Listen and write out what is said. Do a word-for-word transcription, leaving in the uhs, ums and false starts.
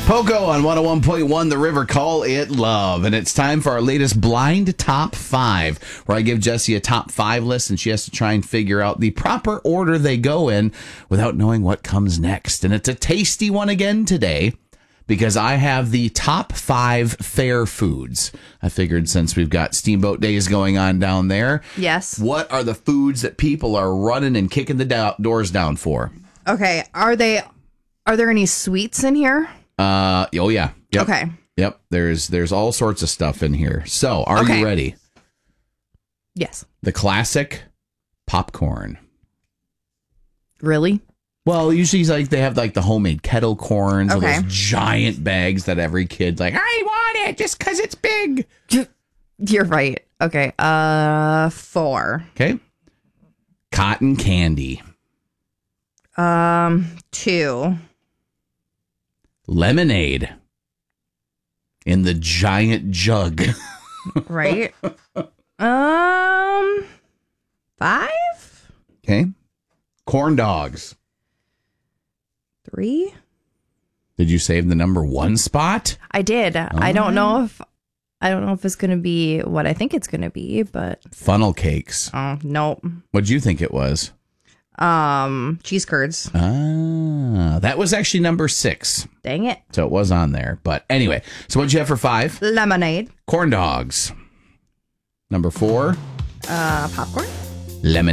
Poco on one oh one point one The River, Call It Love. And it's time for our latest blind top five, where I give Jessie a top five list and she has to try and figure out the proper order they go in without knowing what comes next. And it's a tasty one again today, because I have the top five fair foods. I figured since we've got Steamboat Days going on down there. Yes. What are the foods that people are running and kicking the do- doors down for? Okay. Are they, are there any sweets in here? Uh, oh yeah. Yep. Okay. Yep. There's, there's all sorts of stuff in here. So are Okay. you ready? Yes. The classic popcorn. Really? Well, usually like they have like the homemade kettle corns, or Okay. those giant bags that every kid like, I want it just because it's big. You're right. Okay. Uh, four. Okay. Cotton candy. Um, two. Lemonade in the giant jug. Right. um, five. Okay. Corn dogs. Three. Did you save the number one spot? I did. I don't know if I don't know if it's gonna be what I think it's gonna be, but Funnel cakes. oh nope. What'd you think it was? Um, cheese curds. Ah, that was actually number six. Dang it. So it was on there. But anyway, so what'd you have for five? Lemonade. Corn dogs. Number four, Uh, popcorn. lemon.